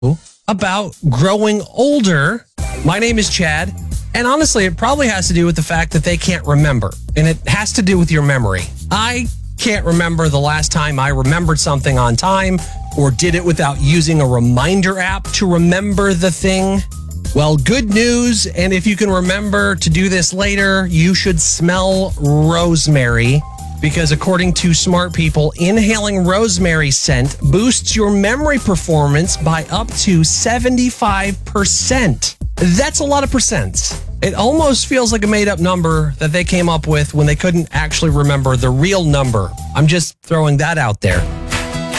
about growing older. My name is Chad, and honestly, it probably has to do with the fact that they can't remember, and it has to do with your memory. I can't remember the last time I remembered something on time or did it without using a reminder app to remember the thing. Well, good news, and if you can remember to do this later, you should smell rosemary, because according to smart people, inhaling rosemary scent boosts your memory performance by up to 75%. That's a lot of percents. It almost feels like a made-up number that they came up with when they couldn't actually remember the real number. I'm just throwing that out there.